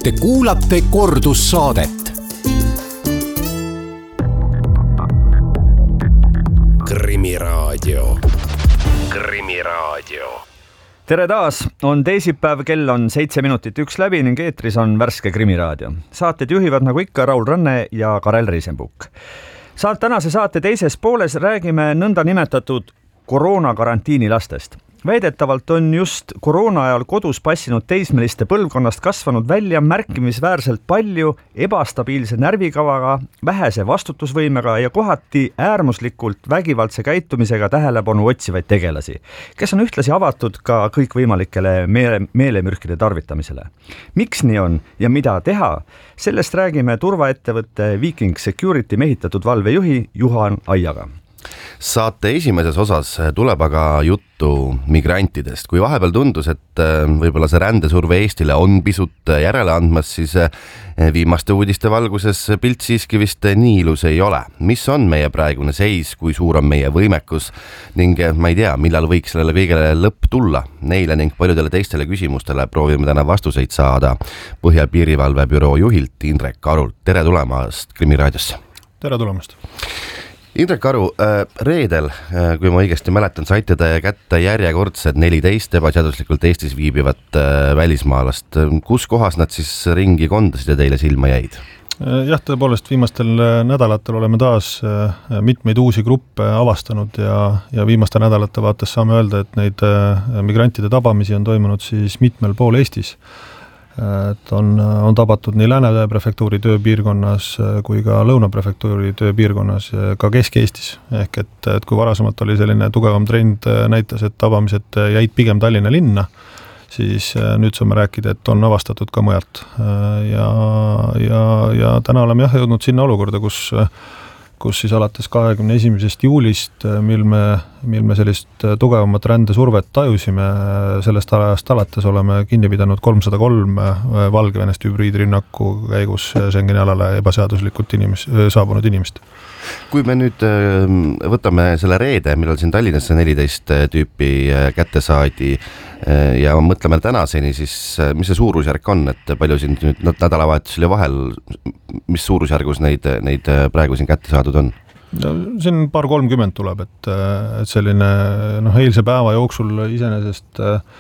Te kuulate kordussaadet. Krimiraadio. Tere taas, on teisipäev, kell on 7:01 läbi ning eetris on värske Krimiraadio. Saated juhivad nagu ikka Raul Ranne ja Karel Riisenpukk. Tänase saate teises pooles räägime nõnda nimetatud koroonakarantiini lastest. Väidetavalt on just koroona ajal kodus passinud teismeliste põlvkonnast kasvanud välja märkimisväärselt palju ebastabiilse närvikavaga, vähese vastutusvõimega ja kohati äärmuslikult vägivaldse käitumisega tähelepanu otsivaid tegelasi, kes on ühtlasi avatud ka kõikvõimalikele meelemürkide tarvitamisele. Miks nii on ja mida teha? Sellest räägime turvaettevõtte Viking Security mehitatud valvejuhi Juhan Aiaga. Saate esimeses osas tuleb aga juttu migrantidest. Kui vahepeal tundus, et võib-olla see rändesurve Eestile on pisut järele andmas, siis viimaste uudiste valguses pilt siiski vist nii ilus ei ole. Mis on meie praegune seis, kui suur on meie võimekus ning ma ei tea, millal võiks sellele kõigele lõpp tulla? Neile ning paljudele teistele küsimustele proovime täna vastuseid saada Põhja piirivalvebüroo juhilt Indrek Arult. Tere tulemast Krimiraadiosse. Tere tulemast. Indrek Aru, reedel, kui ma õigesti mäletan, saite te kätte järjekordsed 14 ebaseaduslikult Eestis viibivat välismaalast. Kus kohas nad siis ringi kondasid ja teile silma jäid? Jah, tõepoolest viimastel nädalatel oleme taas mitmeid uusi gruppe avastanud ja viimaste nädalate vaates saame öelda, et neid migrantide tabamisi on toimunud siis mitmel pool Eestis. Et on tabatud nii Lääne prefektuuri tööpiirkonnas kui ka Lõuna prefektuuri tööpiirkonnas ka Kesk-Eestis. Ehk et kui varasemalt oli selline tugevam trend näitas, et tabamised jäid pigem Tallinna linna, siis nüüd saame rääkida, et on avastatud ka mujalt. Ja täna oleme jõudnud sinna olukorda, kus siis alates 21. juulist, mil me sellist tugevamat rändesurvet tajusime, sellest ajast alates oleme kinni pidanud 303 Valgevenest hübriidrünnaku käigus Schengeni alale ebaseaduslikult saabunud inimest. Kui me nüüd võtame selle reede, millal siin Tallinnasse 14 tüüpi kätte saadi ja mõtleme tänaseni, siis mis see suurusjärk on, et palju siin nüüd nädalavahetusel ja vahel, mis suurusjärgus neid praegu siin kätte saadud on? Siin 230 tuleb, et selline eilse päeva jooksul iseenesest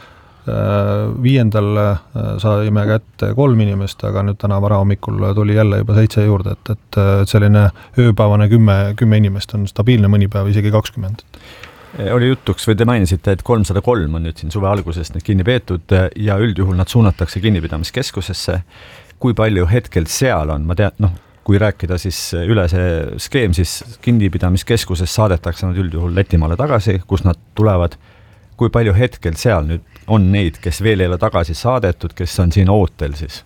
5. saime kätte 3 inimest, aga nüüd täna varahommikul tuli jälle juba 7 juurde, et selline ööpäevane 10 inimest on stabiilne, mõni päev isegi 20. Oli jutuks või te mainisite, et 303 on nüüd siin suve algusest need kinni peetud ja üldjuhul nad suunatakse kinnipidamiskeskusesse. Kui palju hetkel seal on? Ma tean, kui rääkida siis üle see skeem, siis kinnipidamiskeskuses saadetakse nad üldjuhul Lätimaale tagasi, kus nad tulevad. Kui palju hetkel seal nüüd on neid, kes veel ei ole tagasi saadetud, kes on siin ootel siis?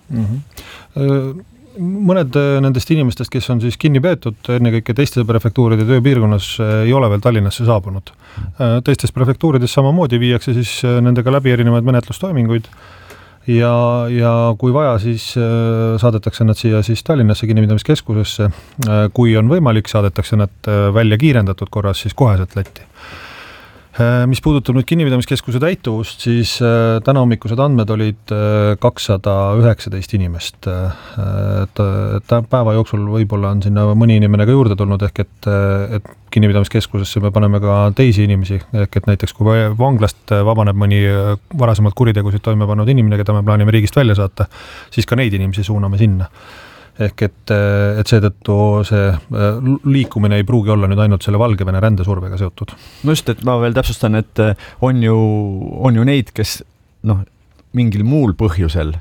Mõned nendest inimestest, kes on siis kinni peetud, ennekõike teiste prefektuuride tööpiirkonnas ei ole veel Tallinnasse saabunud. Teistes prefektuurides samamoodi viiakse siis nendega läbi erinevaid menetlustoiminguid ja kui vaja, siis saadetakse nad siia siis Tallinnasse kinnipidamiskeskusesse. Kui on võimalik, saadetakse nad välja kiirendatud korras siis koheselt Lätti. Mis puudutab nüüd kinnipidamiskeskuse täituvust, siis täna hommikused andmed olid 219 inimest. Päeva jooksul võib-olla on sinna mõni inimene ka juurde tulnud, ehk et kinnipidamiskeskusesse me paneme ka teisi inimesi, ehk et näiteks kui vanglast vabaneb mõni varasemalt kuritegusid toime pannud inimene, keda me plaanime riigist välja saata, siis ka neid inimesi suuname sinna. Ehk et seetõttu see liikumine ei pruugi olla nüüd ainult selle Valgevene rändesurvega seotud. No just, et ma veel täpsustan, et on ju neid, kes mingil muul põhjusel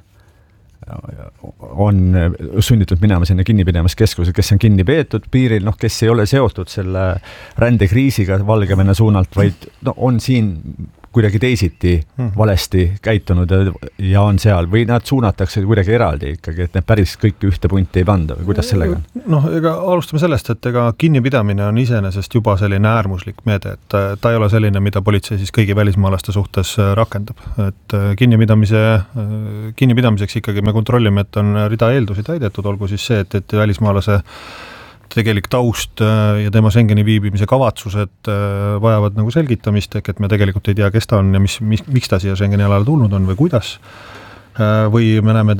on sunnitud minema sinna kinnipidamiskeskuse, kes on kinni peetud piiril, kes ei ole seotud selle rändekriisiga Valgevene suunalt, vaid on siin kuidagi teisiti valesti käitunud ja on seal või nad suunatakse kuidagi eraldi ikkagi, et need päris kõik ühte punti ei panda või kuidas sellega on? Ega alustame sellest, et kinnipidamine on iseenesest juba selline äärmuslik meede, et ta ei ole selline, mida politsei siis kõigi välismaalaste suhtes rakendab. Et kinnipidamiseks ikkagi me kontrollime, et on rida eeldusi täidetud, olgu siis see, et välismaalase tegelik taust ja tema Schengeni viibimise kavatsused vajavad nagu selgitamist, et me tegelikult ei tea, kes ta on ja miks ta siia Schengeni alale tulnud on või kuidas. või me näeme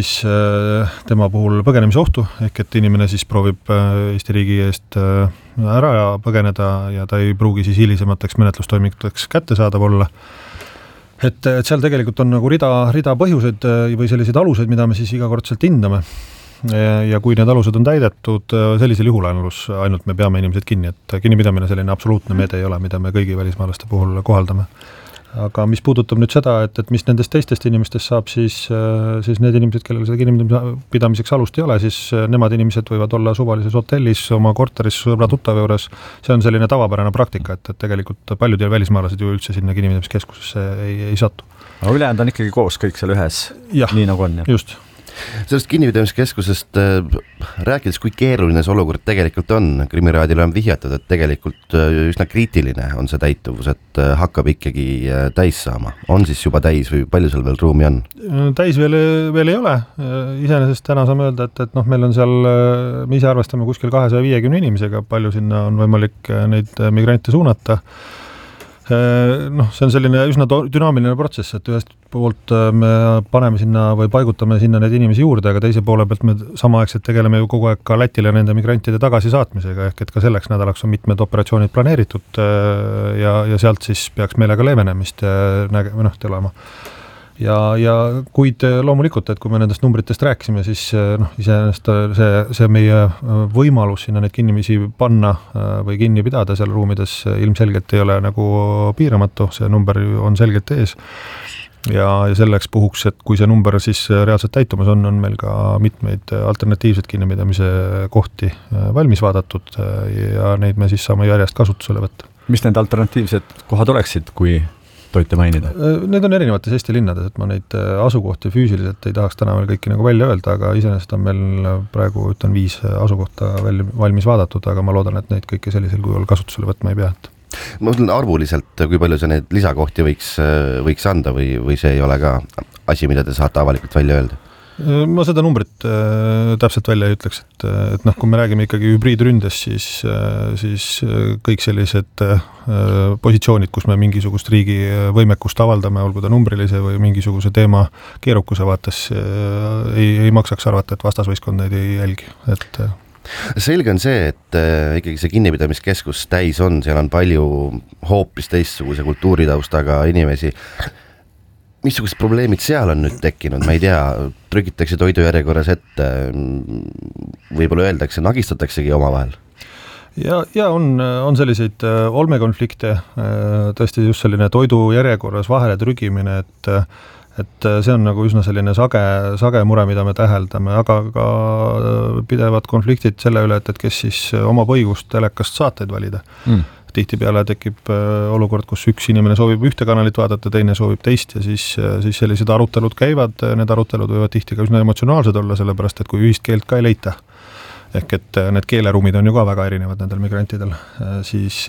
tema puhul põgenemisohtu, ehk et inimene siis proovib Eesti riigi eest ära põgeneda ja ta ei pruugi siis hilisemateks menetlustoiminguteks kättesaadav olla. Et seal tegelikult on nagu rida põhjuseid või selliseid aluseid, mida me siis igakordselt hindame. Ja kui need alused on täidetud, sellisel juhul ainult me peame inimesed kinni, et kinnipidamine selline absoluutne meede ei ole, mida me kõigi välismaalaste puhul kohaldame. Aga mis puudutab nüüd seda, et mis nendest teistest inimestest saab, siis need inimesed, kellel seda kinnipidamiseks alust ei ole, siis nemad inimesed võivad olla suvalises hotellis, oma korteris, sõbra tuttav juures. See on selline tavapärane praktika, et tegelikult paljud välismaalased ju üldse sinna kinnipidamiskeskusesse ei satu. Aga ülejäänud on ikkagi koos kõik seal ühes, nii nagu on. Just. Sellest kinnipidamiskeskusest rääkides, kui keeruline see olukord tegelikult on, Krimiraadile on vihjatud, et tegelikult üsna kriitiline on see täituvus, et hakkab ikkagi täis saama. On siis juba täis või palju seal veel ruumi on? Täis veel ei ole. Iseenesest täna saame öelda, et meil on seal, me ise arvestame kuskil 250 inimesega, palju sinna on võimalik neid migrante suunata. See on selline üsna dünaamiline protsess, et ühest poolt me paneme sinna või paigutame sinna neid inimesi juurde, aga teise poole pealt me samaaegselt tegeleme ju kogu aeg ka Lätile nende migrantide tagasisaatmisega, ehk et ka selleks nädalaks on mitmed operatsioonid planeeritud ja sealt siis peaks meelega leevenemist tulema. Ja kuid loomulikult, et kui me nendest numbritest rääkisime, siis iseenesest see meie võimalus sinna neid kinnimisi panna või kinni pidada seal ruumides ilmselgelt ei ole nagu piiramatu, see number on selgelt ees. Ja selleks puhuks, et kui see number siis reaalselt täitumas on meil ka mitmeid alternatiivseid kinnipidamise kohti valmis vaadatud ja neid me siis saame järjest kasutusele võtta. Mis need alternatiivsed kohad oleksid, kui toite mainida? Need on erinevates Eesti linnades, et ma neid asukohti füüsiliselt ei tahaks täna veel kõiki nagu välja öelda, aga iseenesest on meil praegu 5 asukohta valmis vaadatud, aga ma loodan, et neid kõiki sellisel kujul kasutusele võtma ei pea. Ma mõtlen arvuliselt, kui palju see neid lisakohti võiks anda või see ei ole ka asi, mida te saate avalikult välja öelda? Ma seda numbrit täpselt välja ei ütleks, et kui me räägime ikkagi hübriidründes, siis kõik sellised positsioonid, kus me mingisugust riigi võimekust avaldame, olgu ta numbrilise või mingisuguse teema keerukuse vaates, ei maksaks arvata, et vastasvõistkond neid ei jälgi. Selge on see, et ikkagi see kinnipidamiskeskus täis on, seal on palju hoopis teistsuguse kultuuritaustaga inimesi. Missugused probleemid seal on nüüd tekkinud, ma ei tea, trükitakse toidujärjekorras ette, võib-olla öeldakse, nagistataksegi omavahel? Ja on selliseid olmekonflikte, tõesti just selline toidujärjekorras vahele trügimine, et see on nagu üsna selline sage mure, mida me täheldame, aga ka pidevad konfliktid selle üle, et kes siis omab õigust telekast saateid valida. Tihtipeale tekib olukord, kus üks inimene soovib ühte kanalit vaadata, teine soovib teist ja siis sellised arutelud käivad, need arutelud võivad tihti ka üsna emotsionaalsed olla, sellepärast, et kui ühist keelt ka ei leita, ehk et need keeleruumid on ju ka väga erinevad nendel migrantidel, siis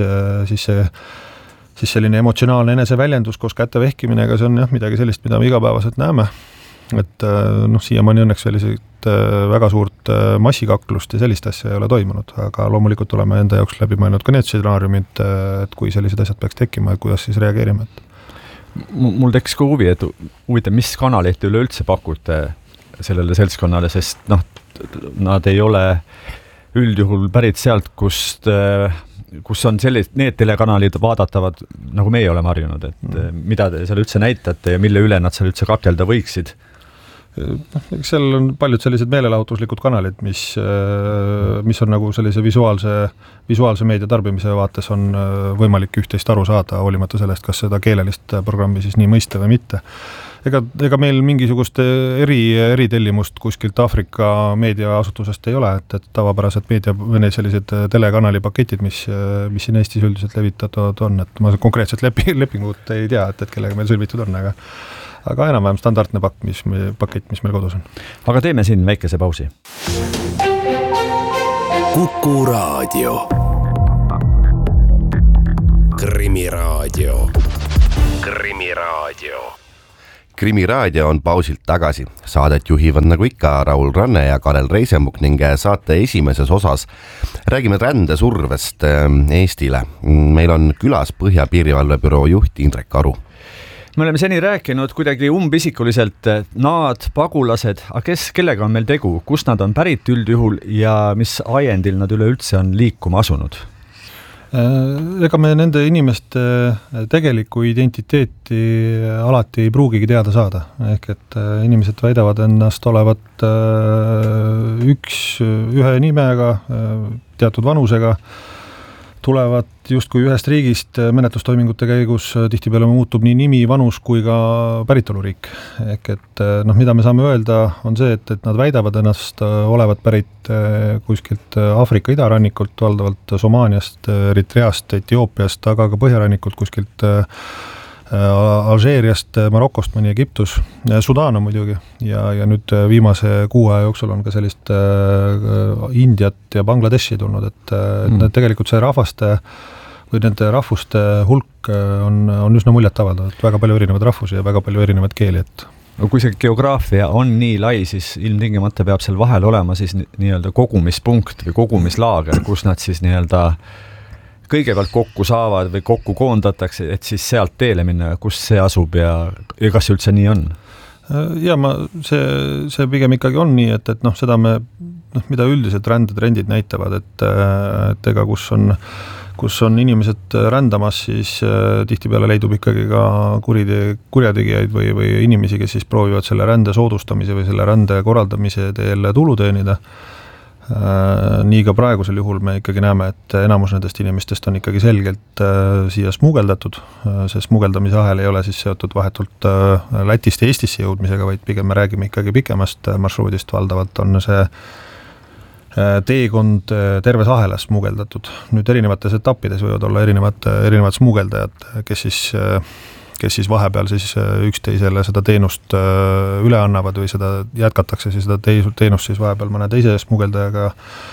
selline emotsionaalne eneseväljendus koos käte vehkiminega, see on midagi sellist, mida me igapäevaselt näeme, et siiamaani õnneks selliseid väga suurt massikaklust ja sellist asja ei ole toimunud, aga loomulikult oleme enda jaoks läbi mõelnud ka need stsenaariumid, et kui sellised asjad peaks tekkima, et kuidas siis reageerime. Mul tekkis ka huvi, et huvitav, mis kanaleid te üleüldse pakute sellele seltskonnale, sest nad ei ole üldjuhul pärit sealt, kus on need telekanalid vaadatavad, nagu meie oleme harjunud, et mida te seal üldse näitate ja mille üle nad seal üldse kakelda võiksid? Seal on paljud sellised meelelahutuslikud kanalid, mis on nagu sellise visuaalse meedia tarbimise vaates on võimalik üht-teist aru saada, hoolimata sellest, kas seda keelelist programmi siis nii mõista või mitte. Ega meil mingisugust eritellimust kuskilt Aafrika meediaasutusest ei ole, et tavapärased sellised telekanali paketid, mis siin Eestis üldiselt levitatud on, et ma konkreetselt lepingut ei tea, et kellega meil sõlmitud on, aga enam-vähem standardne pakett, mis meil kodus on. Aga teeme siin väikese pausi. Kuku Raadio. Krimiraadio. Krimiraadio on pausilt tagasi. Saadet juhivad nagu ikka Raul Ranne ja Karel Reisenbuk ning saate esimeses osas räägime rändesurvest Eestile. Meil on külas Põhja piirivalvebüroo juht Indrek Aru. Me oleme seni rääkinud kuidagi umbisikuliselt naad, pagulased, aga kellega on meil tegu, kust nad on pärit üldjuhul ja mis ajendil nad üleüldse on liikuma asunud? Ega me nende inimeste tegelikku identiteeti alati ei pruugigi teada saada, ehk et inimesed väidavad ennast olevat ühe nimega, teatud vanusega, tulevad justkui ühest riigist menetlustoimingute käigus, tihtipeale muutub nii nimi, vanus kui ka päritoluriik. Ehk et mida me saame öelda on see, et nad väidavad ennast olevat pärit kuskilt Aafrika idarannikult, valdavalt Somaaliast, Eritreast, Etioopiast, aga ka põhjarannikult kuskilt Alžeeriast, Marokost, mõni Egiptus, Sudaan on muidugi ja nüüd viimase 6 aja jooksul on ka sellist Indiat ja Bangladeshi tulnud, et tegelikult see rahvaste või nende rahvuste hulk on üsna muljet avaldav, et väga palju erinevaid rahvusi ja väga palju erinevaid keeli, et kui see geograafia on nii lai, siis ilmtingimata peab seal vahel olema siis nii-öelda kogumispunkt või kogumislaager, kus nad siis nii-öelda kõigepealt kokku saavad või kokku koondatakse, et siis sealt teele minna, kus see asub ja kas see üldse nii on? Ja see pigem ikkagi on nii, et seda me, mida üldiselt rändetrendid näitavad, et ega kus on inimesed rändamas, siis tihtipeale leidub ikkagi ka kurjategijaid või inimesi, kes siis proovivad selle rände soodustamise või selle rände korraldamise teel tulu teenida. Nii ka praegusel juhul me ikkagi näeme, et enamus nendest inimestest on ikkagi selgelt siia smugeldatud. See smugeldamise ahel ei ole siis seotud vahetult Lätist ja Eestisse jõudmisega, vaid pigem me räägime ikkagi pikemast marsruudist, valdavalt on see teekond terves ahelas smugeldatud. Nüüd erinevates etappides võivad olla erinevad smugeldajad, kes siis vahepeal siis üksteisele seda teenust üle annavad või seda jätkatakse siis seda teenust siis vahepeal mõne teise smugeldajaga.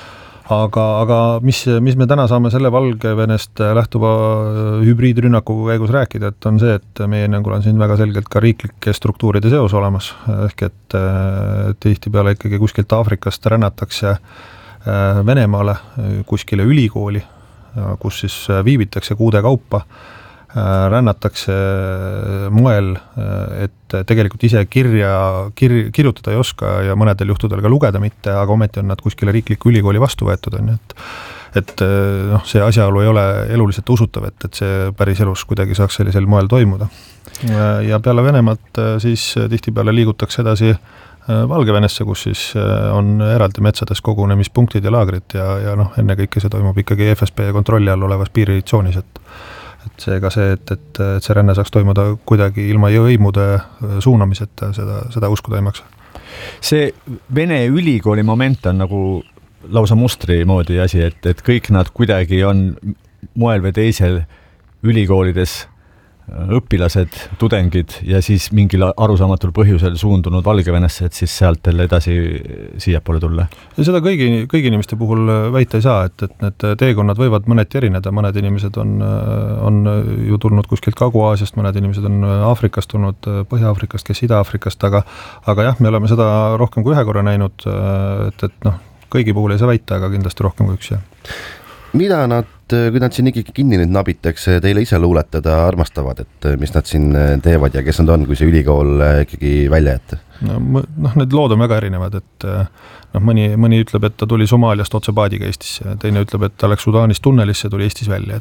Aga mis me täna saame selle Valgevenest lähtuva hübriidrünnaku käigus rääkida, et on see, et meie hinnangul on siin väga selgelt ka riiklike struktuuride seos olemas, ehk et tihtipeale ikkagi kuskilt Aafrikast rännatakse Venemaale kuskile ülikooli, kus siis viibitakse kuude kaupa, rännatakse moel, et tegelikult ise kirjutada ei oska ja mõnedel juhtudel ka lugeda mitte, aga ometi on nad kuskile riikliku ülikooli vastu võetud, on, et see asjaolu ei ole eluliselt usutav, et see päris elus kuidagi saaks sellisel moel toimuda. Ja peale Venemaalt siis tihtipeale liigutakse edasi Valgevenesse, kus siis on eraldi metsades kogunemispunktid ja laagrid ja ennekõike see toimub ikkagi FSB kontrolli all olevas piiritsoonis, et seega see, et see ränne saaks toimuda kuidagi ilma jõimude suunamiseta, seda uskuda ei maksa. See Vene ülikooli moment on nagu lausa mustri moodi asi, et kõik nad kuidagi on moel või teisel ülikoolides õpilased, tudengid ja siis mingil arusaamatul põhjusel suundunud Valgevenesse, et siis sealt jälle edasi siiapoole tulla. Ja seda kõigi inimeste puhul väita ei saa, et need teekonnad võivad mõneti erineda, mõned inimesed on ju tulnud kuskilt Kagu-Aasiast, mõned inimesed on Aafrikast tulnud, Põhja-Aafrikast, kes Ida-Aafrikast, aga jah, me oleme seda rohkem kui ühe korra näinud, et kõigi puhul ei saa väita, aga kindlasti rohkem kui üks, jah. Mida nad, kui nad siin ikkagi kinni nüüd nabitakse, teile ise luuletada armastavad, et mis nad siin teevad ja kes nad on, kui see ülikool ikkagi välja jätta? Need lood on väga erinevad, et mõni ütleb, et ta tuli Somaaliast otse paadiga Eestisse, teine ütleb, et ta läks Sudaanist tunnelisse, tuli Eestis välja,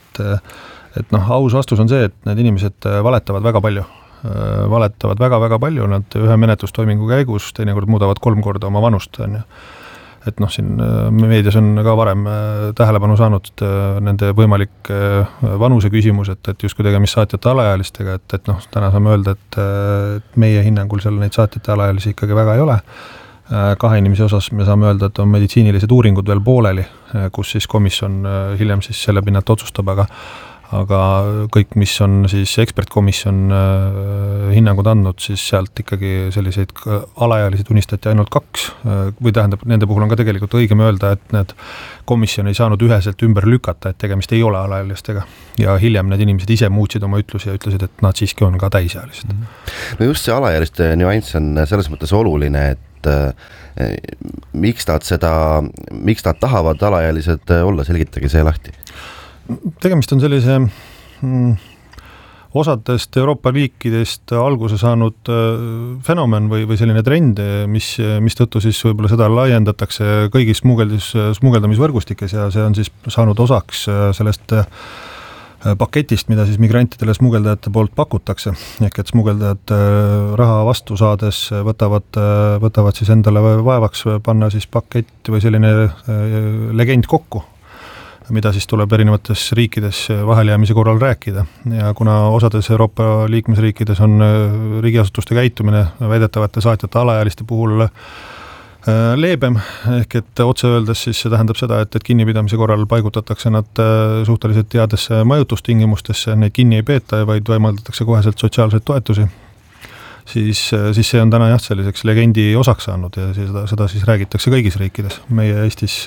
et aus vastus on see, et need inimesed valetavad väga palju. Valetavad väga-väga palju, nad ühe menetlustoimingu käigus teinekord muudavad 3 korda oma vanust, on ju. Et siin meedias on ka varem tähelepanu saanud nende võimalik vanuse küsimus, et justkui tegemist saatjate alaealistega, et täna saame öelda, et meie hinnangul seal neid saatjate alaealisi ikkagi väga ei ole. 2 inimese osas me saame öelda, et on meditsiinilised uuringud veel pooleli, kus siis komisjon hiljem siis selle pinnalt otsustab, aga kõik, mis on siis ekspertkomisjon hinnangud andnud, siis sealt ikkagi selliseid alaealisi tunnistati ainult 2 või tähendab, nende puhul on ka tegelikult õigem öelda, et need komisjon ei saanud üheselt ümber lükata, et tegemist ei ole alaealistega ja hiljem need inimesed ise muutsid oma ütlusi ja ütlesid, et nad siiski on ka täisealised. No just see alaealiste nüanss on selles mõttes oluline, et miks nad tahavad alaealised olla, selgitage see lahti. Tegemist on sellise osadest Euroopa liikidest alguse saanud fenomen või selline trend, mis tõttu siis võib-olla seda laiendatakse kõigis smugeldamisvõrgustikes ja see on siis saanud osaks sellest paketist, mida siis migrantidele smugeldajate poolt pakutakse. Ehk et smugeldajad raha vastu saades võtavad siis endale vaevaks panna siis pakett või selline legend kokku, mida siis tuleb erinevates riikides vaheljäämise korral rääkida. Ja kuna osades Euroopa liikmesriikides on riigiasutuste käitumine väidetavate saatjate alaealiste puhul leebem, ehk et otse öeldes siis see tähendab seda, et kinnipidamise korral paigutatakse nad suhteliselt headesse majutustingimustesse, neid kinni ei peeta, vaid võimaldatakse koheselt sotsiaalseid toetusi, siis see on täna jah selliseks legendi osaks saanud ja seda siis räägitakse kõigis riikides. Meie Eestis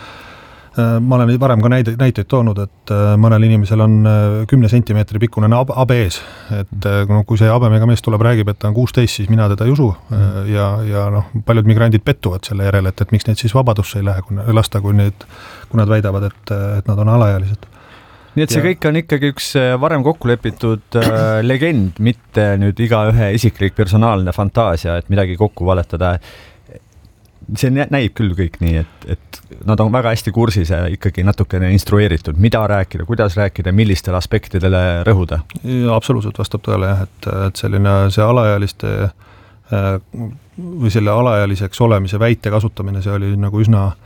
ma olen varem ka näiteid toonud, et mõnel inimesel on 10 sentimeetri pikkune habe ees, et kui see habemega mees tuleb, räägib, et ta on 16, siis mina teda ei usu ja paljud migrandid pettuvad selle järele, et miks neid siis vabadusse ei lasta, kui nad väidavad, et nad on alaealised. Nii et see kõik on ikkagi üks varem kokku lepitud legend, mitte nüüd igaühe isiklik personaalne fantaasia, et midagi kokku valetada. See näib küll kõik nii, et nad on väga hästi kursis ja ikkagi natukene instrueeritud, mida rääkida, kuidas rääkida, millistele aspektidele rõhuda. Ja, absoluutselt vastab tõele, et selline see alaealiste või selle alaealiseks olemise väite kasutamine, see oli nagu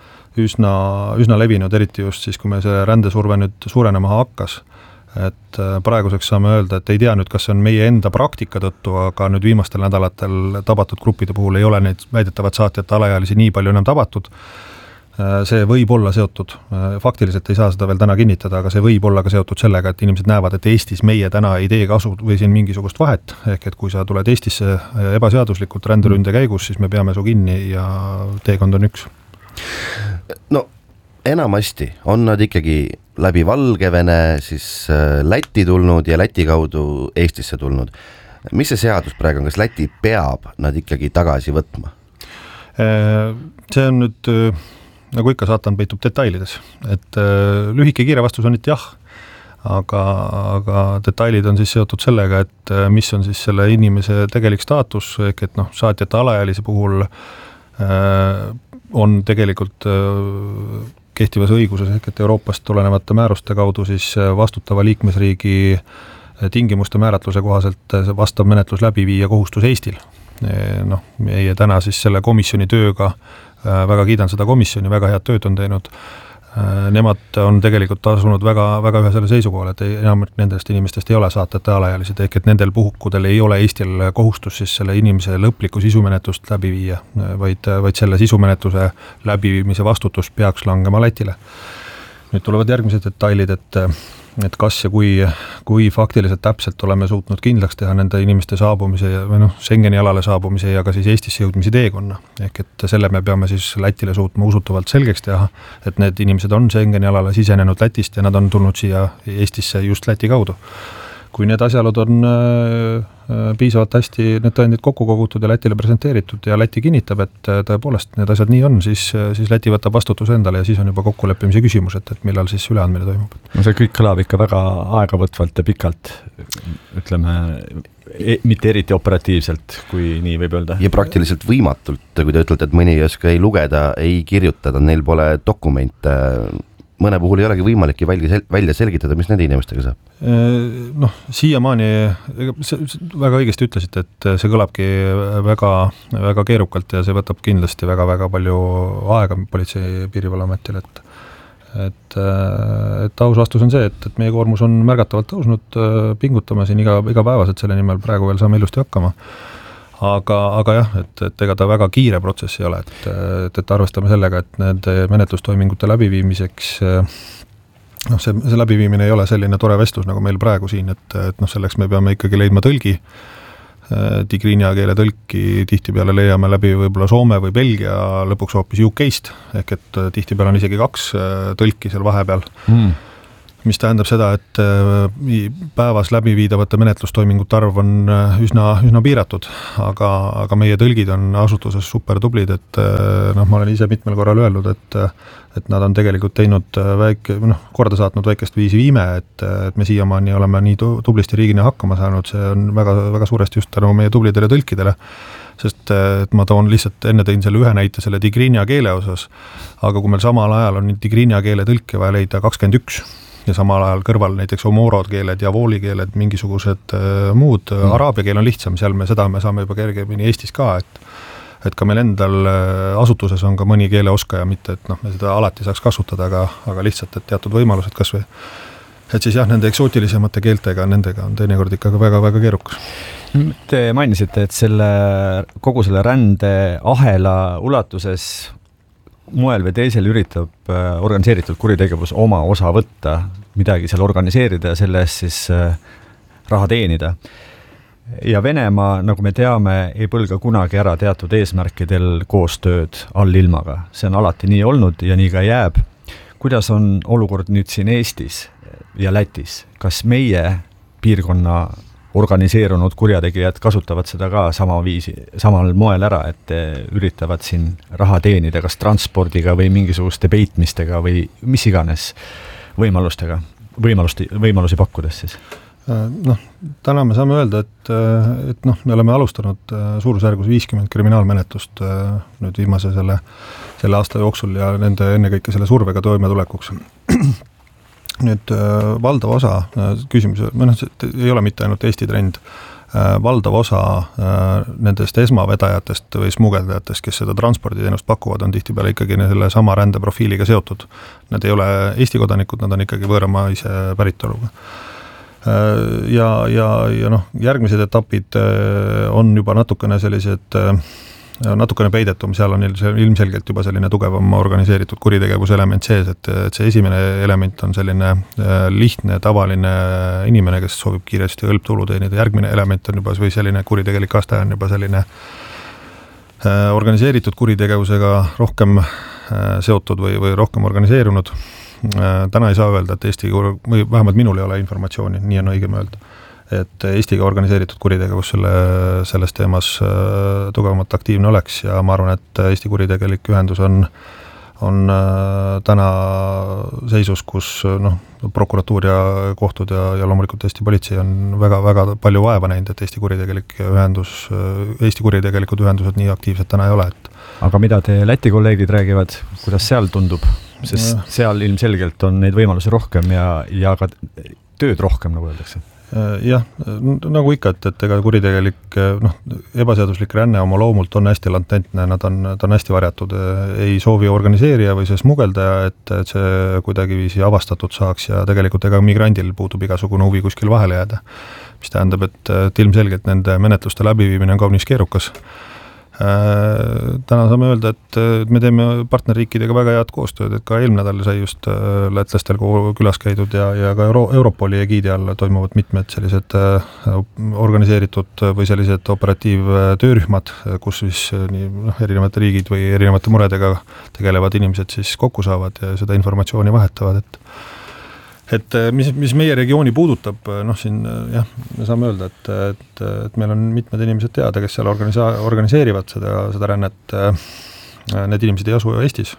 üsna levinud, eriti just siis, kui me see rändesurve nüüd suurenema hakkas. Et praeguseks saame öelda, et ei tea nüüd, kas see on meie enda praktika tõttu, aga nüüd viimastel nädalatel tabatud gruppide puhul ei ole neid väidetavat saatjate alaealisi nii palju enam tabatud. See võib olla seotud, faktiliselt ei saa seda veel täna kinnitada, aga see võib olla ka seotud sellega, et inimesed näevad, et Eestis meie täna ei tee kasu või siin mingisugust vahet, ehk et kui sa tuled Eestisse ebaseaduslikult ränderünde käigus, siis me peame su kinni ja teekond on üks. No enamasti on nad ikkagi läbi Valgevene siis Läti tulnud ja Läti kaudu Eestisse tulnud. Mis see seadus praegu on, kas Läti peab nad ikkagi tagasi võtma? See on nüüd, nagu ikka saatan peitub detailides, et lühike kiire vastus on, et jah, aga detailid on siis seotud sellega, et mis on siis selle inimese tegelik staatus, ehk et saatjate alaealise puhul on tegelikult kehtivas õiguses, ehk et Euroopast tulenevate määruste kaudu siis vastutava liikmesriigi tingimuste määratluse kohaselt vastav menetlus läbi viia kohustus Eestil. Meie täna siis selle komisjoni tööga, väga kiidan seda komisjoni, väga head tööd on teinud. Nemad on tegelikult asunud väga ühe selle seisukohal, et enam nendest inimestest ei ole saatjate alaealised, ehk et nendel puhkudel ei ole Eestil kohustus siis selle inimese lõplikku sisumenetlust läbi viia, vaid selle sisumenetluse läbiviimise vastutus peaks langema Lätile. Nüüd tulevad järgmised detailid, et kas ja kui faktiliselt täpselt oleme suutnud kindlaks teha nende inimeste saabumise või Schengeni alale saabumise ja ka siis Eestisse jõudmise teekonna. Ehk et selle me peame siis Lätile suutma usutavalt selgeks teha, et need inimesed on Schengeni alale sisenenud Lätist ja nad on tulnud siia Eestisse just Läti kaudu. Kui need asjalud on piisavalt hästi need tõendid kokku kogutud ja Lätile presenteeritud ja Läti kinnitab, et tõepoolest need asjad nii on, siis Läti võtab vastutuse endale ja siis on juba kokkuleppimise küsimus, et millal siis üleandmine toimub. No see kõik kõlab ikka väga aegavõtvalt ja pikalt, ütleme, mitte eriti operatiivselt, kui nii võib öelda. Ja praktiliselt võimatult, kui te ütlete, et mõni ei oska ei lugeda, ei kirjutada, neil pole dokumente, mõne puhul ei olegi võimalik välja selgitada, mis nende inimestega saab? Siiamaani väga õigesti ütlesite, et see kõlabki väga keerukalt ja see võtab kindlasti väga palju aega politsei piirivalveametil, et aus vastus on see, et meie koormus on märgatavalt tõusnud, pingutame siin igapäevaselt selle nimel, praegu veel saame ilusti hakkama. Aga jah, et ega ta väga kiire protsess ei ole, et arvestame sellega, et need menetlustoimingute läbiviimiseks, see läbiviimine ei ole selline tore vestlus nagu meil praegu siin, et selleks me peame ikkagi leidma tõlgi, tigrinia keele tõlki tihtipeale leiame läbi võib-olla Soome või Belgia, lõpuks hoopis UK-st, ehk et tihtipeale on isegi 2 tõlki seal vahepeal. mis tähendab seda, et päevas läbiviidavate menetlustoimingute arv on üsna piiratud, aga meie tõlgid on asutuses super tublid, et ma olen ise mitmel korral öelnud, et nad on tegelikult teinud korda saatnud väikest viisi viime, et me siiamaani oleme nii tublisti riigina hakkama saanud, see on väga, väga suuresti just tänu meie tublidele tõlkidele, sest et ma enne tõin selle ühe näite selle tigrinia keele osas, aga kui meil samal ajal on tigrinia keele tõlke vaja leida 21 ja samal ajal kõrval näiteks omorod keeled ja vooli keeled, mingisugused muud, araabia keel on lihtsam, seal me saame juba kergemini Eestis ka, et ka meil endal asutuses on ka mõni keeleoskaja, mitte et me seda alati saaks kasutada, aga lihtsalt, et teatud võimalused kas või, et siis jah, nende eksootilisemate keeltega, nendega on teinekord ikkagi väga-väga keerukas. Te mainisite, et kogu selle rändeahela ulatuses moel või teisel üritab organiseeritud kuritegevus oma osa võtta, midagi seal organiseerida ja selle eest siis raha teenida. Ja Venemaa, nagu me teame, ei põlga kunagi ära teatud eesmärkidel koostööd allilmaga. See on alati nii olnud ja nii ka jääb. Kuidas on olukord nüüd siin Eestis ja Lätis? Kas meie piirkonna organiseerunud kurjategijad kasutavad seda ka samal moel ära, et üritavad siin raha teenida, kas transpordiga või mingisuguste peitmistega või mis iganes võimalusi pakkudes siis? Täna me saame öelda, et me oleme alustanud suurusjärgus 50 kriminaalmenetlust nüüd viimase selle aasta jooksul ja nende ennekõike selle survega toimetulekuks. Nüüd valdav osa küsimus, ei ole mitte ainult Eesti trend, valdav osa nendest esmavedajatest või smugeldajatest, kes seda transporditeenust pakuvad, on tihtipeale ikkagi selle sama rändeprofiiliga seotud. Nad ei ole Eesti kodanikud, nad on ikkagi võõramaise päritoluga. Ja järgmised etapid on juba natukene peidetum, seal on ilmselgelt juba selline tugevam organiseeritud kuritegevuse element sees, et see esimene element on selline lihtne, tavaline inimene, kes soovib kiiresti hõlptulu teenida, järgmine element on juba või selline kuritegelik aste on juba selline organiseeritud kuritegevusega rohkem seotud või rohkem organiseerunud. Täna ei saa öelda, et Eesti, või vähemalt minul ei ole informatsiooni, nii on õigem öelda, et Eestiga organiseeritud kuritegevus selles teemas tugevamalt aktiivne oleks ja ma arvan, et Eesti kuritegelik ühendus on täna seisus, kus prokuratuur ja kohtud ja loomulikult Eesti politsei on väga-väga palju vaeva näinud, et Eesti kuritegelikud ühendused nii aktiivsed täna ei ole. Aga mida te Läti kolleegid räägivad, kuidas seal tundub? Sest seal ilmselgelt on neid võimalusi rohkem ja ka tööd rohkem, nagu öeldakse. Jah, nagu ikka, et ega kuritegelik, ebaseaduslik ränne oma loomult on hästi latentne, nad on hästi varjatud, ei soovi organiseerija või see smugeldaja, et see kuidagiviisi avastatud saaks ja tegelikult ega migrandil puudub igasugune huvi kuskil vahele jääda, mis tähendab, et ilmselgelt nende menetluste läbiviimine on kaunis keerukas. Täna saame öelda, et me teeme partnerriikidega väga head koostööd, et ka eelmine nädal sai just lätlastel külas käidud ja ka Europoli egiidi all toimuvad mitmed sellised organiseeritud või sellised operatiivtöörühmad, kus siis erinevate riigid või erinevate muredega tegelevad inimesed siis kokku saavad ja seda informatsiooni vahetavad, et mis meie regiooni puudutab, siin jah, me saame öelda, et meil on mitmed inimesed teada, kes seal organiseerivad seda rännet. Need inimesed ei asu Eestis,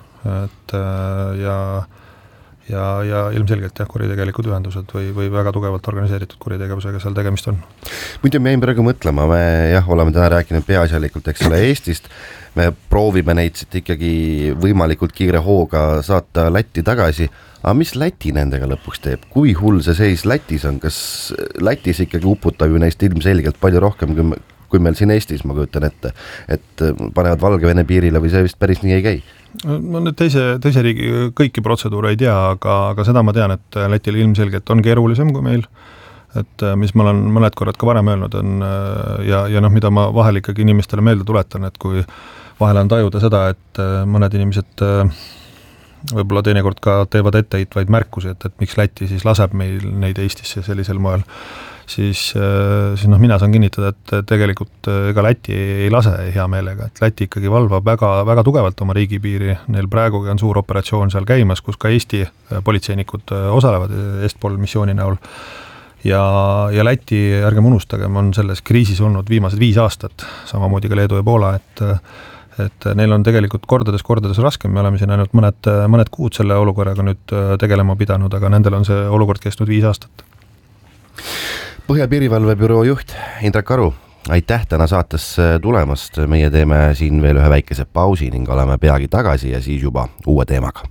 ja ilmselgelt kuritegelikud ühendused või väga tugevalt organiseeritud kuritegevusega seal tegemist on. Muidu me jäime praegu mõtlema, me oleme täna rääkinud peaasjalikult, eks ole, Eestist, me proovime neid siit ikkagi võimalikult kiire hooga saata Lätti tagasi, aga mis Läti nendega lõpuks teeb? Kui hull see seis Lätis on? Kas Lätis ikkagi uputab ju neist ilmselgelt palju rohkem kui meil siin Eestis, ma kujutan ette, et panevad Valgevene piirile või see vist päris nii ei käi? No nüüd teise riigi kõiki protseduure ei tea, aga seda ma tean, et Lätil ilmselgelt on keerulisem kui meil, et mis ma olen mõned korrad ka varem öelnud on ja mida ma vahel ikkagi inimestele meelde tuletan, et kui vahel on tajuda seda, et mõned inimesed võib-olla teinekord ka teevad etteheitvaid märkusi, et miks Läti siis laseb meil neid Eestisse sellisel moel, siis mina saan kinnitada, et tegelikult ega Läti ei lase hea meelega, et Läti ikkagi valvab väga, väga tugevalt oma riigipiiri, neil praegugi on suur operatsioon seal käimas, kus ka Eesti politseinikud osalevad Est-Pol missiooni näol. Ja Läti, ärgem unustagem, on selles kriisis olnud viimased 5 aastat, samamoodi ka Leedu ja Poola, et neil on tegelikult kordades raskem, me oleme siin ainult mõned kuud selle olukorraga nüüd tegelema pidanud, aga nendel on see olukord kestnud 5 aastat. Põhjapiirivalvebüroo juht Indrek Aru, aitäh täna saates tulemast, meie teeme siin veel ühe väikese pausi ning oleme peagi tagasi ja siis juba uue teemaga.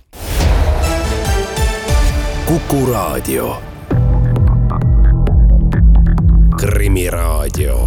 Kuku Raadio. Krimiraadio.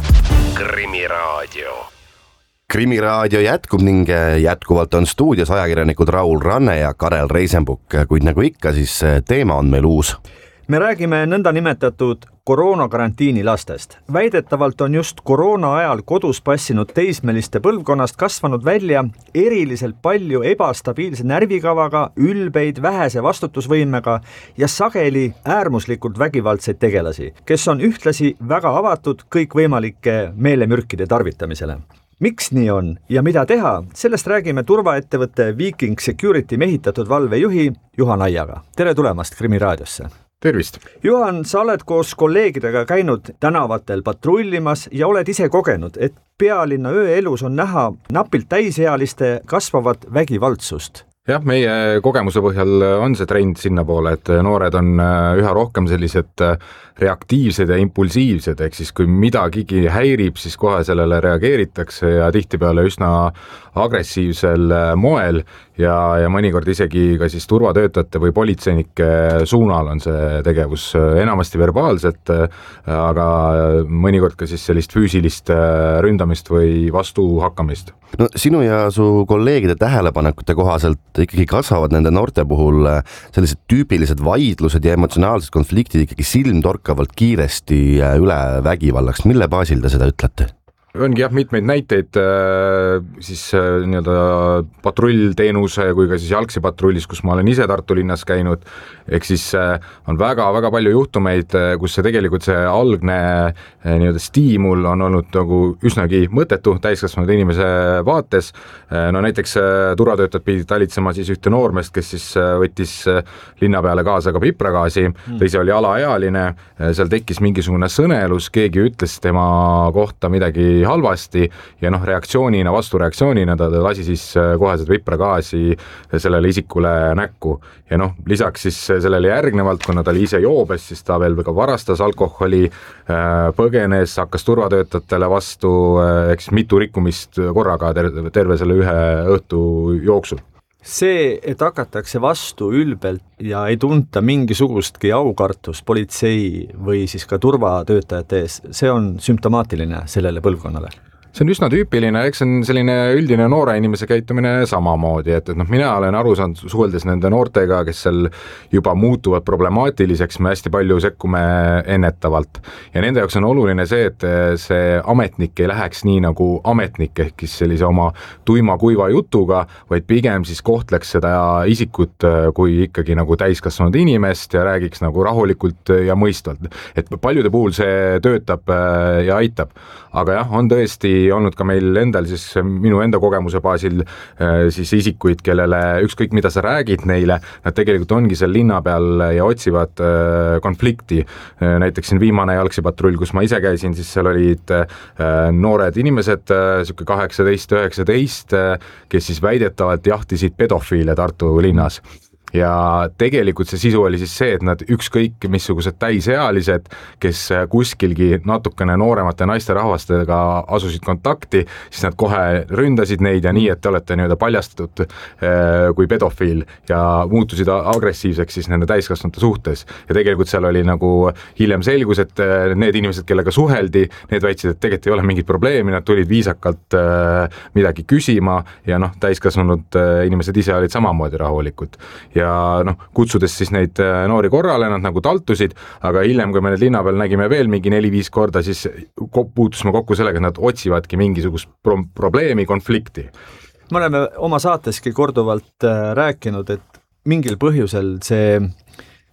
Krimiraadio jätkub ning jätkuvalt on stuudios ajakirjanikud Raul Ranne ja Karel Reisenbuk, kuid nagu ikka, siis teema on meil uus. Me räägime nõndanimetatud koroonakarantiini lastest. Väidetavalt on just koroona ajal kodus passinud teismeliste põlvkonnast kasvanud välja eriliselt palju ebastabiilse närvikavaga, ülbeid, vähese vastutusvõimega ja sageli äärmuslikult vägivaldseid tegelasi, kes on ühtlasi väga avatud kõikvõimalike meelemürkide tarvitamisele. Miks nii on ja mida teha, sellest räägime turvaettevõtte Viking Security mehitatud valvejuhi Juhan Aiaga. Tere tulemast Krimiraadiosse! Tervist! Juhan, sa oled koos kolleegidega käinud tänavatel patrullimas ja oled ise kogenud, et pealinna ööelus on näha napilt täisealiste kasvavat vägivaldsust. Jah, meie kogemuse põhjal on see trend sinna poole, et noored on üha rohkem sellised reaktiivsed ja impulsiivsed, ehk siis kui midagigi häirib, siis kohe sellele reageeritakse ja tihtipeale üsna agressiivsel moel ja mõnikord isegi ka siis turvatöötajate või politseinike suunal on see tegevus enamasti verbaalselt, aga mõnikord ka siis sellist füüsilist ründamist või vastuhakkamist. No sinu ja su kolleegide tähelepanekute kohaselt ikkagi kasvavad nende noorte puhul sellised tüüpilised vaidlused ja emotsionaalsed konfliktid ikkagi silmtorkavalt kiiresti üle vägivallaks. Mille baasil te seda ütlete? Ongi jah mitmeid näiteid siis nii-öelda patrullteenuse kui ka siis jalgsipatrullis, kus ma olen ise Tartu linnas käinud, ehk siis on väga-väga palju juhtumeid, kus see tegelikult see algne nii-öelda stiimul on olnud nagu üsnagi mõttetu täiskasvanud inimese vaates. No näiteks turvatöötajad pidid talitsema siis ühte noormest, kes siis võttis linna peale kaasa ka pipragaasi, ta ise oli alaealine, seal tekkis mingisugune sõnelus, keegi ütles tema kohta midagi halvasti ja reaktsioonina, vastureaktsioonina ta lasi siis kohe seda vipragaasi sellele isikule näkku. Ja lisaks siis sellele järgnevalt, kuna ta oli ise joobes, siis ta veel ka varastas alkoholi, põgenes, hakkas turvatöötajatele vastu, eks mitu rikkumist korraga terve selle ühe õhtu jooksul. See, et hakatakse vastu ülbelt ja ei tunta mingisugustki aukartust politsei või siis ka turvatöötajate ees, see on sümptomaatiline sellele põlvkonnale. See on üsna tüüpiline, eks see on selline üldine noore inimese käitumine samamoodi, et mina olen aru saanud suheldes nende noortega, kes seal juba muutuvad problemaatiliseks, me hästi palju sekkume ennetavalt. Ja nende jaoks on oluline see, et see ametnik ei läheks nii nagu ametnik, ehk sellise oma tuima kuiva jutuga, vaid pigem siis kohtleks seda isikut kui ikkagi nagu täiskasvanud inimest ja räägiks nagu rahulikult ja mõistvalt. Et paljude puhul see töötab ja aitab, aga jah, on tõesti olnud ka meil endal siis minu enda kogemuse baasil siis isikuid, kellele ükskõik mida sa räägid neile, nad tegelikult ongi seal linna peal ja otsivad konflikti. Näiteks siin viimane jalgsipatrull, kus ma ise käisin, siis seal olid noored inimesed, 18-19, kes siis väidetavalt jahtisid pedofiile Tartu linnas. Ja tegelikult see sisu oli siis see, et nad ükskõik missugused täisealised, kes kuskilgi natukene nooremate naisterahvastega asusid kontakti, siis nad kohe ründasid neid ja nii, et te olete nii-öelda paljastatud kui pedofiil ja muutusid agressiivseks siis nende täiskasvanute suhtes. Ja tegelikult seal oli nagu hiljem selgus, et need inimesed, kellega suheldi, need väitsid, et tegelikult ei ole mingit probleemi, nad tulid viisakalt midagi küsima ja täiskasvanud inimesed ise olid samamoodi rahulikud. Ja kutsudes siis neid noori korrale, nad nagu taltusid, aga hiljem, kui me need linna peal nägime veel mingi 4-5 korda, siis puutusime kokku sellega, et nad otsivadki mingisugust probleemi, konflikti. Me oleme oma saateski korduvalt rääkinud, et mingil põhjusel see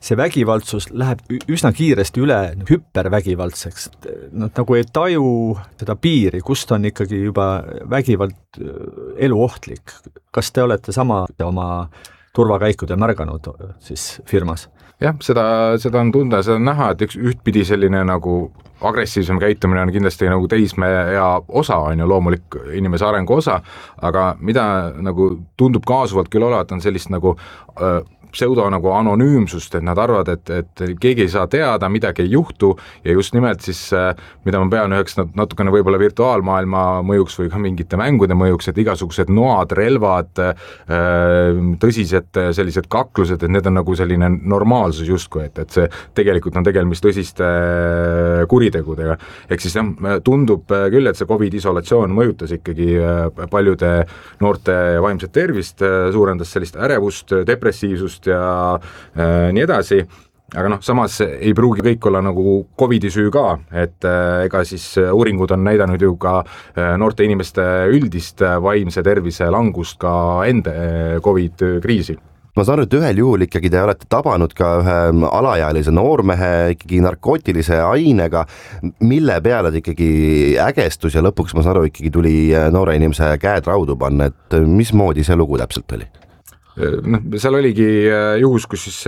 see vägivaldsus läheb üsna kiiresti üle hüpervägivaldseks. Nad nagu ei taju seda piiri, kust on ikkagi juba vägivald eluohtlik. Kas te olete sama oma turvakäikude märganud siis firmas? Jah, seda on tunda, seda on näha, et ühtpidi selline nagu agressiivsem käitumine on kindlasti nagu teismeea osa, on ju loomulik inimese arengu osa, aga mida nagu tundub kaasuvalt küll olevat, on sellist nagu pseudo nagu anonüümsust, et nad arvavad, et keegi ei saa teada, midagi ei juhtu ja just nimelt siis, mida ma pean üheks natukene võib-olla virtuaalmaailma mõjuks või ka mingite mängude mõjuks, et igasugused noad, relvad, tõsised sellised kaklused, et need on nagu selline normaalsus justkui, et see tegelikult on tegemist tõsiste kuritegudega. Ehk siis tundub küll, et see COVID-isolatsioon mõjutas ikkagi paljude noorte vaimset tervist, suurendas sellist ärevust, depressiivsust ja nii edasi, aga samas ei pruugi kõik olla nagu COVID-i süü ka, et ega siis uuringud on näidanud ju ka noorte inimeste üldist vaimse tervise langust ka enda COVID-kriisi. Ma saan aru, et ühel juhul ikkagi te olete tabanud ka ühe alaealise noormehe ikkagi narkootilise ainega, mille peale ta ikkagi ägestus ja lõpuks ma saan aru, ikkagi tuli noore inimese käed raudu panna, et mismoodi see lugu täpselt oli? Seal oligi juhus, kus siis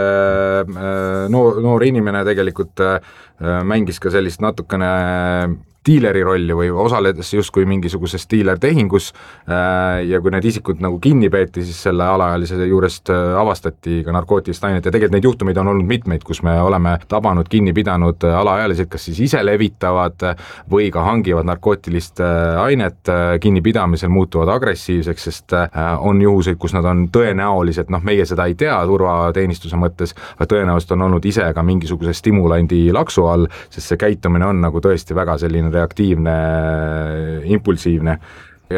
noor inimene tegelikult mängis ka sellist natukene diileri rolli või osaledes justkui mingisuguses diilertehingus ja kui need isikud nagu kinni peeti, siis selle alaealise juurest avastati ka narkootilist ainet ja tegelikult neid juhtumeid on olnud mitmeid, kus me oleme tabanud, kinni pidanud alaealised, kas siis ise levitavad või ka hangivad narkootilist ainet, kinnipidamisel muutuvad agressiivseks, sest on juhuseid, kus nad on tõenäoliselt, meie seda ei tea turvateenistuse mõttes, aga tõenäoliselt on olnud ise ka mingisuguse stimulandi laksu all, sest see käitumine on nagu tõesti väga selline reaktiivne, impulsiivne ja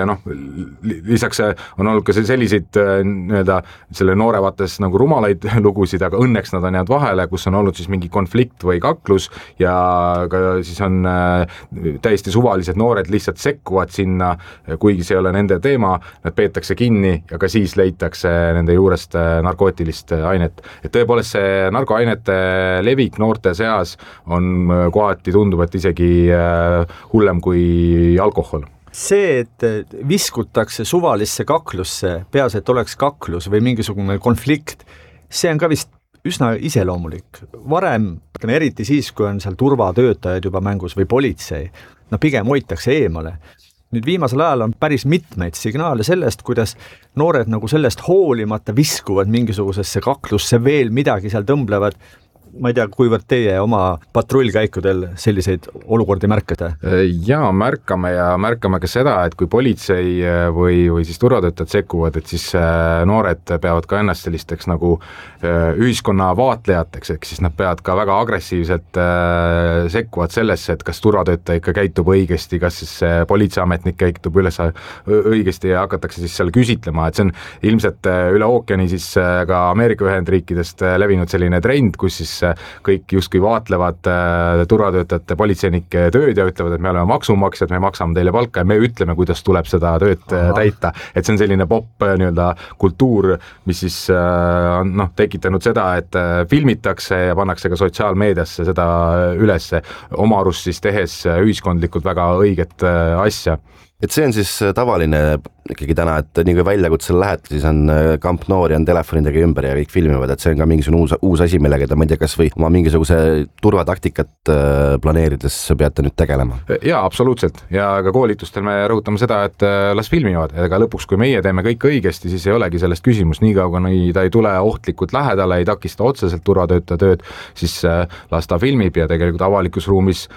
lisaks on olnud ka selliseid nii-öelda selle noore vaates nagu rumalaid lugusid, aga õnneks nad on jäänud vahele, kus on olnud siis mingi konflikt või kaklus ja ka siis on täiesti suvalised noored lihtsalt sekkuvad sinna, kuigi see ei ole nende teema, nad peetakse kinni ja ka siis leitakse nende juurest narkootilist ainet. Et tõepoolest see narkoainete levik noorte seas on kohati tundub, et isegi hullem kui alkohol. See, et viskutakse suvalisse kaklusse, peas, et oleks kaklus või mingisugune konflikt, see on ka vist üsna iseloomulik. Varem, eriti siis, kui on seal turvatöötajad juba mängus või politsei, pigem hoitakse eemale. Nüüd viimasel ajal on päris mitmeid signaale sellest, kuidas noored nagu sellest hoolimata viskuvad mingisugusesse kaklusse, veel midagi seal tõmblevad. Ma ei tea, kuivõrd teie oma patrullkäikudel selliseid olukordi märkate? Jaa, märkame ja märkame ka seda, et kui politsei või siis turvatöötajad sekkuvad, et siis noored peavad ka ennast sellisteks nagu ühiskonna vaatlejateks, ehk siis nad peavad ka väga agressiivselt sekkuvad sellesse, et kas turvatöötaja ikka käitub õigesti, kas siis politseiametnik käitub üles õigesti ja hakatakse siis seal küsitlema, et see on ilmselt üle ookeani siis ka Ameerika Ühendriikidest levinud selline trend, kus siis kõik justkui vaatlevad turvatöötajate politseinike tööd ja ütlevad, et me oleme maksumaksjad, me maksame teile palka ja me ütleme, kuidas tuleb seda tööd täita. Et see on selline pop nii-öelda kultuur, mis siis on tekitanud seda, et filmitakse ja pannakse ka sotsiaalmeediasse seda ülesse, oma arust siis tehes ühiskondlikult väga õiget asja. Et see on siis tavaline ikkagi täna, et nii kui väljakutsel lähete, siis on kamp noori on telefonidega ümber ja kõik filmivad, et see on ka mingisugune uus asi, millega te, ma ei tea, kas või oma mingisuguse turvataktikat planeerides peate nüüd tegelema? Jaa, absoluutselt. Ja ka koolitustel me rõhutame seda, et las filmivad. Ega lõpuks, kui meie teeme kõik õigesti, siis ei olegi sellest küsimus. Nii kauga, kui ta ei tule ohtlikult lähedale, ei takista otseselt turvatöötaja tööd, siis las ta filmib ja tegelikult avalikus ruumis,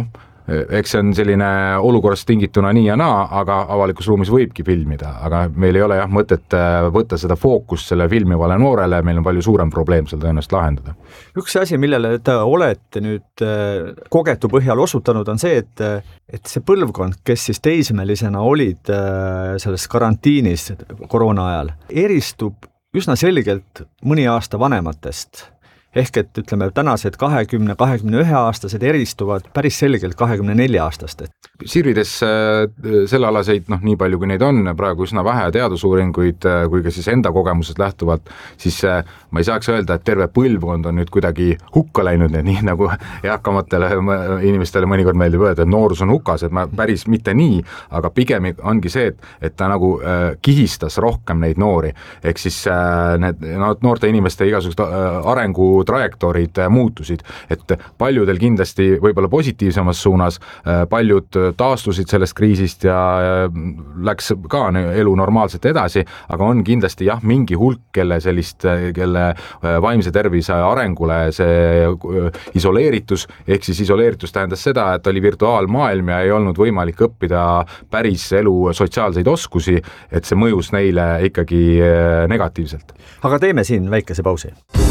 eks see on selline olukorrast tingituna nii ja naa, aga avalikus ruumis võibki filmida, aga meil ei ole mõtet võtta seda fookust selle filmivale noorele, meil on palju suurem probleem seal tõenäoliselt lahendada. Üks asi, millele te olete nüüd kogetu põhjal osutanud, on see, et see põlvkond, kes siis teismelisena olid selles karantiinis koroona ajal, eristub üsna selgelt mõni aasta vanematest. Ehk et ütleme, tänased 20-21 aastased eristuvad päris selgelt 24 aastast. Sirvides sellealaseid, nii palju kui neid on, praegu üsna vähe teadusuuringuid, kui ka siis enda kogemusest lähtuvalt, siis ma ei saaks öelda, et terve põlvkond on nüüd kuidagi hukka läinud, nii nagu eakamatele inimestele mõnikord meeldib öelda, et noorus on hukas, et ma päris mitte nii, aga pigem ongi see, et ta nagu kihistas rohkem neid noori, ehk siis need noorte inimeste igasugused arengutrajektoorid muutusid, et paljudel kindlasti võib-olla positiivsemas suunas, paljud taastusid sellest kriisist ja läks ka elu normaalselt edasi, aga on kindlasti mingi hulk, kelle vaimse tervise arengule see isoleeritus, ehk siis isoleeritus tähendas seda, et oli virtuaalmaailm ja ei olnud võimalik õppida päris elu sotsiaalseid oskusi, et see mõjus neile ikkagi negatiivselt. Aga teeme siin väikese pausi.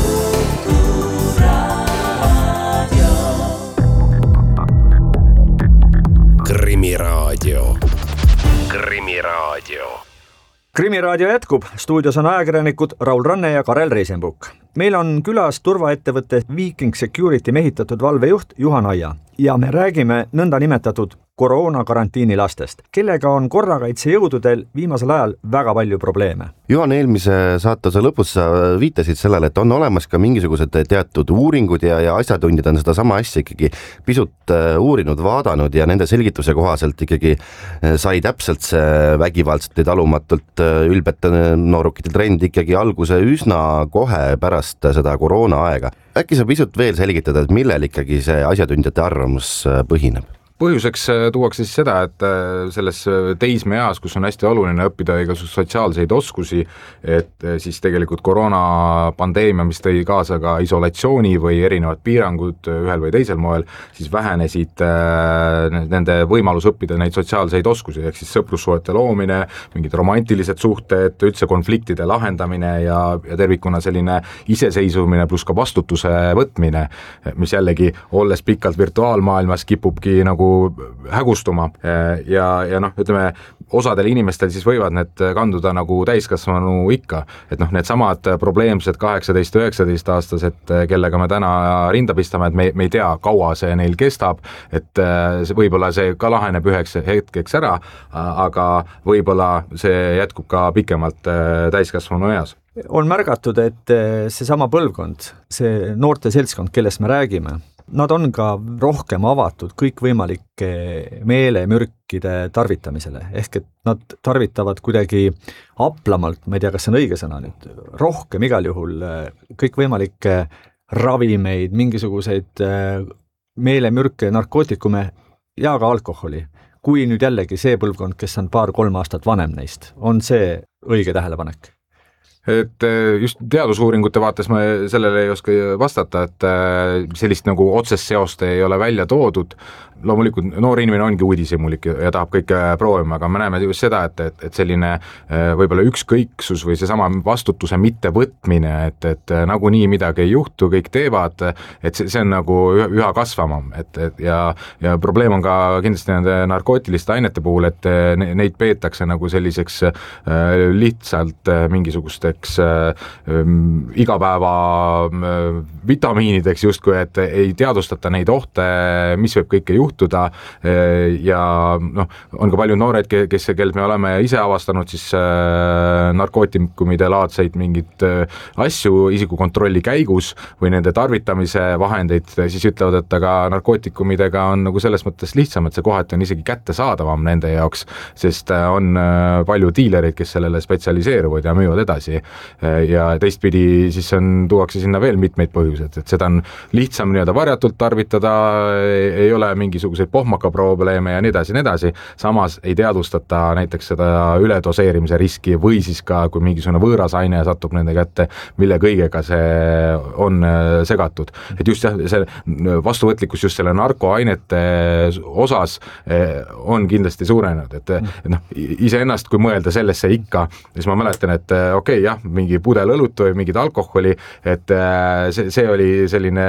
Krimiraadio. Krimiraadio jätkub, stuudios on ajakirjanikud Raul Ranne ja Karel Reisenbuk. Meil on külas turvaettevõtte Viking Security mehitatud valvejuht Juhan Aia ja me räägime nõnda nimetatud koroonakarantiini lastest, kellega on korrakaitsejõududel viimasel ajal väga palju probleeme. Juhan, eelmise saatuse lõpus sa viitasid sellele, et on olemas ka mingisugused teatud uuringud ja asjatundjad on seda sama asja ikkagi pisut uurinud, vaadanud ja nende selgituse kohaselt ikkagi sai täpselt see vägivaldsete talumatult ülbete noorukite trend ikkagi alguse üsna kohe pärast seda koroona aega. Äkki sa pisut veel selgitada, et millel ikkagi see asjatundjate arvamus põhineb? Põhjuseks tuuakse siis seda, et selles teismeeas, kus on hästi oluline õppida igasugust sotsiaalseid oskusi, et siis tegelikult koroonapandeemia, mis tõi kaasa ka isolatsiooni või erinevad piirangud ühel või teisel moel, siis vähenesid nende võimalus õppida neid sotsiaalseid oskusi, ehk siis sõprussuhete loomine, mingid romantilised suhted, üldse konfliktide lahendamine ja tervikuna selline iseseisvumine pluss ka vastutuse võtmine, mis jällegi, olles pikalt virtuaalmaailmas, kipubki nagu hägustuma ja ütleme, osadel inimestel siis võivad need kanduda nagu täiskasvanu ikka, et need samad probleemsed 18-19 aastased, kellega me täna rinda pistame, et me ei tea, kaua see neil kestab, et võib-olla see ka laheneb üheks hetkeks ära, aga võib-olla see jätkub ka pikemalt täiskasvanu eas. On märgatud, et seesama põlvkond, see noorte seltskond, kellest me räägime, nad on ka rohkem avatud kõikvõimalike meelemürkide tarvitamisele, ehk et nad tarvitavad kuidagi aplamalt, ma ei tea, kas see on õige sõna nüüd, rohkem igal juhul kõikvõimalikke ravimeid, mingisuguseid meelemürke, narkootikume ja ka alkoholi, kui nüüd jällegi see põlvkond, kes on 2-3 aastat vanem neist, on see õige tähelepanek? Et just teadusuuringute vaates ma sellele ei oska vastata, et sellist nagu otsest seost ei ole välja toodud. Loomulikult noor inimene ongi uudishimulik ja tahab kõike proovima, aga me näeme just seda, et selline võib-olla ükskõiksus või seesama vastutuse mittevõtmine, et nagunii midagi ei juhtu, kõik teevad, et see on nagu üha kasvamam, ja probleem on ka kindlasti nende narkootiliste ainete puhul, et neid peetakse nagu selliseks lihtsalt mingisugusteks igapäeva vitamiinideks justkui, et ei teadvustata neid ohte, mis võib kõike juhtuda ja on ka paljud noored, kellelt me oleme ise avastanud siis narkootikumide laadseid mingid asju isikukontrolli käigus või nende tarvitamise vahendeid, siis ütlevad, et aga narkootikumidega on nagu selles mõttes lihtsam, et see kohati on isegi kättesaadavam nende jaoks, sest on palju diilereid, kes sellele spetsialiseeruvad ja müüvad edasi ja teistpidi siis tuuakse sinna veel mitmeid põhjuseid, et seda on lihtsam varjatult tarvitada, ei ole mingisuguseid pohmakaprobleeme ja nii edasi, samas ei teadvustata näiteks seda üledoseerimise riski või siis ka, kui mingisugune võõras aine satub nende kätte, mille kõigega see on segatud. Et just see vastuvõtlikkus just selle narkoainete osas on kindlasti suurenenud, et iseennast, kui mõelda sellesse ikka, siis ma mäletan, et okei, mingi pudel õlut või mingid alkoholi, et see oli selline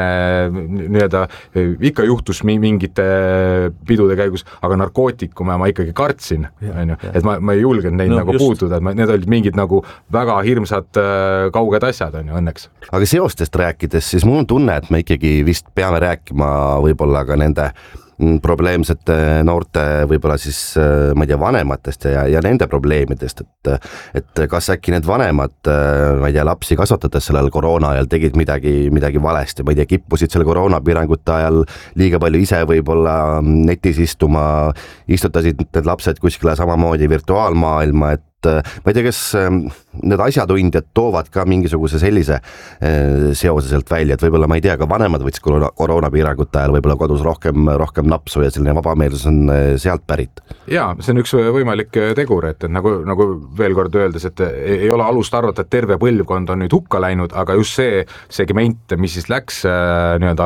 ikka juhtus mingite pidude käigus, aga narkootikume ma ikkagi kartsin, et ma ei julgenud neid nagu puutuda, et need olid mingid nagu väga hirmsad kauged asjad, õnneks. Aga seostest rääkides, siis mul on tunne, et me ikkagi vist peame rääkima võib-olla ka nende probleemsete noorte võib-olla siis ma ei tea, vanematest ja nende probleemidest, et kas äkki need vanemad, ma ei tea, lapsi kasvatades sellel koroona ajal tegid midagi valesti, ma ei tea, kippusid selle koroonapiirangute ajal liiga palju ise võib-olla netis istuma, istutasid need lapsed kuskile samamoodi virtuaalmaailma, et ma ei tea, kas need asjatundjad toovad ka mingisuguse sellise seose sealt välja, et võib-olla ma ei tea, ka vanemad võtsid koroonapiirangute ajal võib-olla kodus rohkem napsu ja selline vabameelsus on sealt pärit. Jaa, see on üks võimalik tegur, et nagu veel kord öeldes, et ei ole alust arvata, et terve põlvkond on nüüd hukka läinud, aga just see segment, mis siis läks nii-öelda